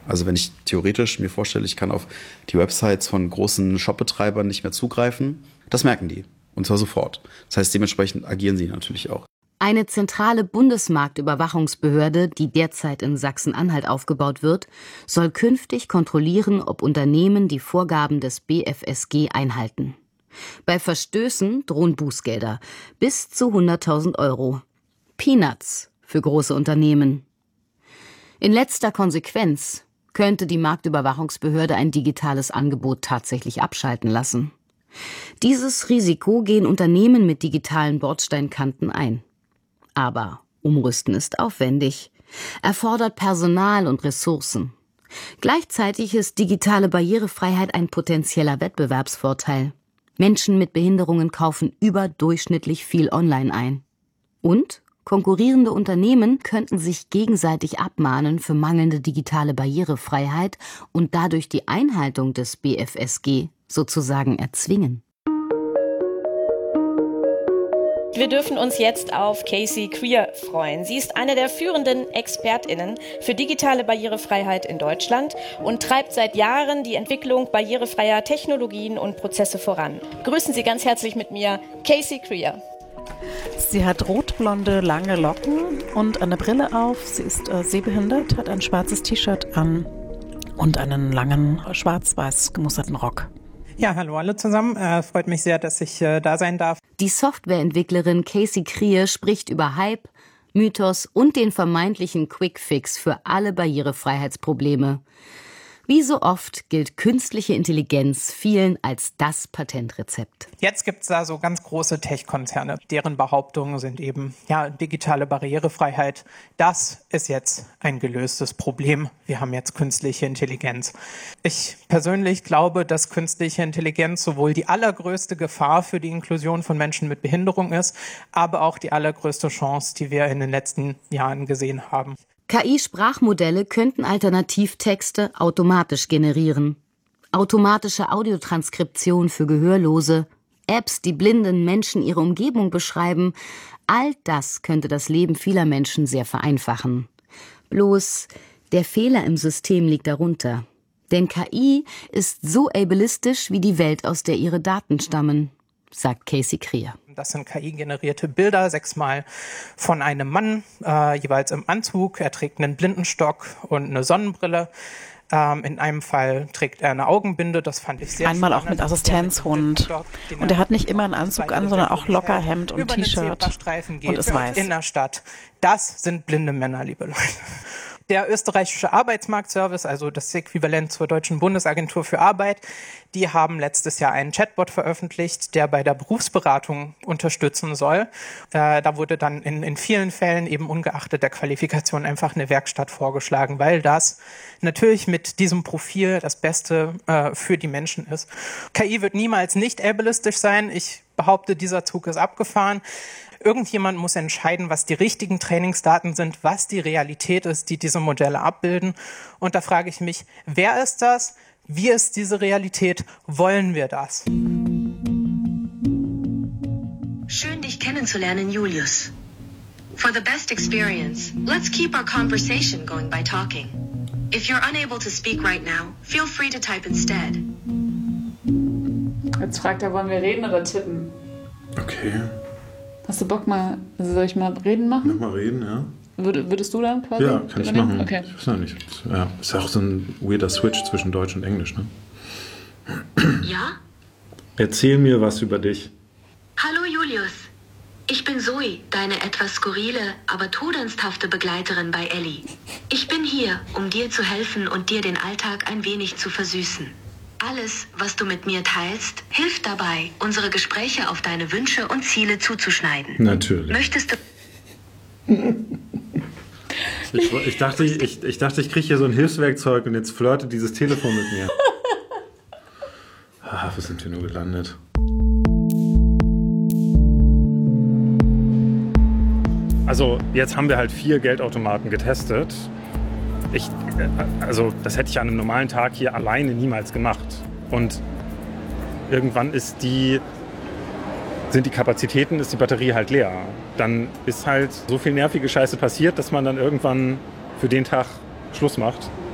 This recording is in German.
Also wenn ich theoretisch mir vorstelle, ich kann auf die Websites von großen Shopbetreibern nicht mehr zugreifen, das merken die. Und zwar sofort. Das heißt, dementsprechend agieren sie natürlich auch. Eine zentrale Bundesmarktüberwachungsbehörde, die derzeit in Sachsen-Anhalt aufgebaut wird, soll künftig kontrollieren, ob Unternehmen die Vorgaben des BFSG einhalten. Bei Verstößen drohen Bußgelder bis zu 100.000 €. Peanuts für große Unternehmen. In letzter Konsequenz könnte die Marktüberwachungsbehörde ein digitales Angebot tatsächlich abschalten lassen. Dieses Risiko gehen Unternehmen mit digitalen Bordsteinkanten ein. Aber Umrüsten ist aufwendig, erfordert Personal und Ressourcen. Gleichzeitig ist digitale Barrierefreiheit ein potenzieller Wettbewerbsvorteil. Menschen mit Behinderungen kaufen überdurchschnittlich viel online ein. Und konkurrierende Unternehmen könnten sich gegenseitig abmahnen für mangelnde digitale Barrierefreiheit und dadurch die Einhaltung des BFSG sozusagen erzwingen. Wir dürfen uns jetzt auf Casey Creer freuen. Sie ist eine der führenden ExpertInnen für digitale Barrierefreiheit in Deutschland und treibt seit Jahren die Entwicklung barrierefreier Technologien und Prozesse voran. Grüßen Sie ganz herzlich mit mir Casey Creer. Sie hat rotblonde, lange Locken und eine Brille auf. Sie ist sehbehindert, hat ein schwarzes T-Shirt an und einen langen, schwarz-weiß gemusterten Rock. Ja, hallo alle zusammen. Freut mich sehr, dass ich da sein darf. Die Softwareentwicklerin Casey Creer spricht über Hype, Mythos und den vermeintlichen Quickfix für alle Barrierefreiheitsprobleme. Wie so oft gilt künstliche Intelligenz vielen als das Patentrezept. Jetzt gibt es da so ganz große Tech-Konzerne, deren Behauptungen sind eben, ja, digitale Barrierefreiheit, das ist jetzt ein gelöstes Problem. Wir haben jetzt künstliche Intelligenz. Ich persönlich glaube, dass künstliche Intelligenz sowohl die allergrößte Gefahr für die Inklusion von Menschen mit Behinderung ist, aber auch die allergrößte Chance, die wir in den letzten Jahren gesehen haben. KI-Sprachmodelle könnten Alternativtexte automatisch generieren. Automatische Audiotranskription für Gehörlose, Apps, die blinden Menschen ihre Umgebung beschreiben, all das könnte das Leben vieler Menschen sehr vereinfachen. Bloß, der Fehler im System liegt darunter. Denn KI ist so ableistisch wie die Welt, aus der ihre Daten stammen, sagt Casey Creer. Das sind KI-generierte Bilder, 6-mal von einem Mann, jeweils im Anzug. Er trägt einen Blindenstock und eine Sonnenbrille. In einem Fall trägt er eine Augenbinde, das fand ich sehr Einmal spannend. auch mit Assistenzhund. Und er hat nicht immer einen Anzug an, sondern auch locker Hemd und T-Shirt und ist weiß. In der Stadt. Das sind blinde Männer, liebe Leute. Der österreichische Arbeitsmarktservice, also das Äquivalent zur Deutschen Bundesagentur für Arbeit, die haben letztes Jahr einen Chatbot veröffentlicht, der bei der Berufsberatung unterstützen soll. Da wurde dann in vielen Fällen eben ungeachtet der Qualifikation einfach eine Werkstatt vorgeschlagen, weil das natürlich mit diesem Profil das Beste für die Menschen ist. KI wird niemals nicht ableistisch sein. Ich behaupte, dieser Zug ist abgefahren. Irgendjemand muss entscheiden, was die richtigen Trainingsdaten sind, was die Realität ist, die diese Modelle abbilden. Und da frage ich mich, wer ist das? Wie ist diese Realität? Wollen wir das? Schön, dich kennenzulernen, Julius. For the best experience, let's keep our conversation going by talking. If you're unable to speak right now, feel free to type instead. Jetzt fragt er, wollen wir reden oder tippen? Okay. Hast du Bock soll ich mal reden machen? Mach mal reden, ja. Würdest du dann quasi? Ja, kann ich machen. Okay. Ich weiß noch nicht. Ja, ist ja auch so ein weirder Switch zwischen Deutsch und Englisch, ne? Ja? Erzähl mir was über dich. Hallo Julius. Ich bin Zoe, deine etwas skurrile, aber todernsthafte Begleiterin bei Ellie. Ich bin hier, um dir zu helfen und dir den Alltag ein wenig zu versüßen. Alles, was du mit mir teilst, hilft dabei, unsere Gespräche auf deine Wünsche und Ziele zuzuschneiden. Natürlich. Möchtest du... Ich dachte, ich kriege hier so ein Hilfswerkzeug und jetzt flirtet dieses Telefon mit mir. Wo sind wir nur gelandet? Also jetzt haben wir halt 4 Geldautomaten getestet. Das hätte ich an einem normalen Tag hier alleine niemals gemacht. Und irgendwann sind die Kapazitäten, ist die Batterie halt leer. Dann ist halt so viel nervige Scheiße passiert, dass man dann irgendwann für den Tag Schluss macht.